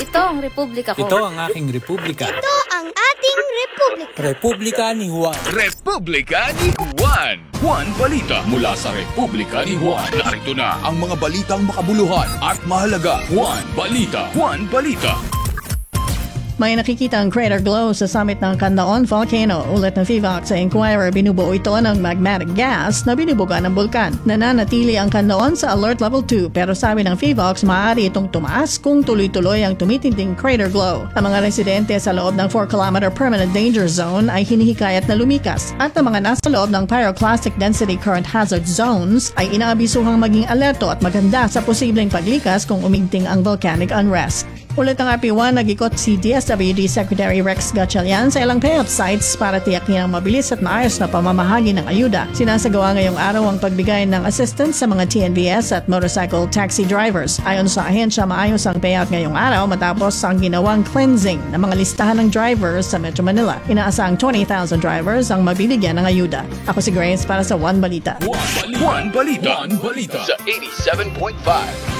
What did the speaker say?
Ito ang republika ko. Ito ang aking republika. Ito ang ating republika. Republika ni Juan. Republika ni Juan. Juan Balita mula sa Republika ni Juan. Narito na ang mga balitang makabuluhan at mahalaga. Juan Balita. Juan Balita. May nakikita ang crater glow sa summit ng Canlaon Volcano. Ulat ng FIVOX sa Inquirer, binubuo ito ng magmatic gas na binubuga ng bulkan. Nananatili ang Canlaon sa Alert Level 2 pero sabi ng FIVOX maaari itong tumaas kung tuloy-tuloy ang tumitinding crater glow. Ang mga residente sa loob ng 4-kilometer permanent danger zone ay hinihikayat na lumikas at ang mga nasa loob ng pyroclastic density current hazard zones ay inaabisuhang maging alerto at maganda sa posibleng paglikas kung umigting ang volcanic unrest. Ulit ng RP1, nag-ikot si DSWD Secretary Rex Gatchalian sa ilang payout sites para tiyak niya ang mabilis at maayos na pamamahagi ng ayuda. Sinasagawa ngayong araw ang pagbigay ng assistance sa mga TNVS at motorcycle taxi drivers. Ayon sa ahensya, maayos ang payout ngayong araw matapos ang ginawang cleansing ng mga listahan ng drivers sa Metro Manila. Inaasang 20,000 drivers ang mabibigyan ng ayuda. Ako si Grace para sa One Balita. Juan Balita. Sa 87.5.